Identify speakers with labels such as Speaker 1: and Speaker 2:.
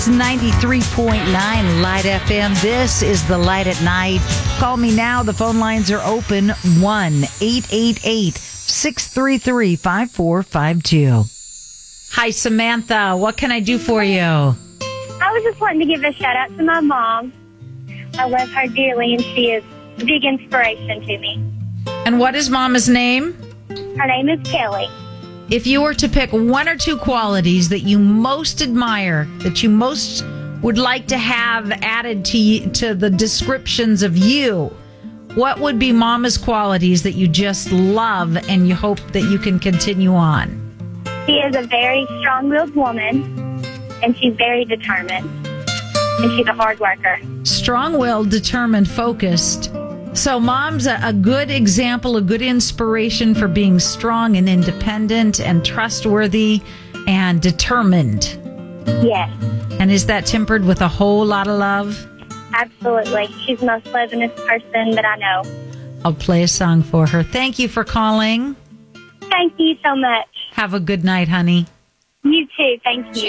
Speaker 1: It's 93.9 Light FM. This is the Light at Night. Call me now. The phone lines are open. 1-888-633-5452. Hi, Samantha. What can I do for you?
Speaker 2: I was just wanting to give a shout out to my mom. I love her dearly, and she is a big inspiration to me.
Speaker 1: And what is Mama's name?
Speaker 2: Her name is Kelly.
Speaker 1: If you were to pick one or two qualities that you most admire, that you most would like to have added to the descriptions of you, what would be Mama's qualities that you just love and you hope that you can continue on?
Speaker 2: She is a very strong-willed woman, and she's very determined, and she's a hard worker.
Speaker 1: Strong-willed, determined, focused. So Mom's a good example, a good inspiration for being strong and independent and trustworthy and determined.
Speaker 2: Yes.
Speaker 1: And is that tempered with a whole lot of love?
Speaker 2: Absolutely. She's the most lovingest person that I know.
Speaker 1: I'll play a song for her. Thank you for calling.
Speaker 2: Thank you so much.
Speaker 1: Have a good night, honey.
Speaker 2: You too. Thank you.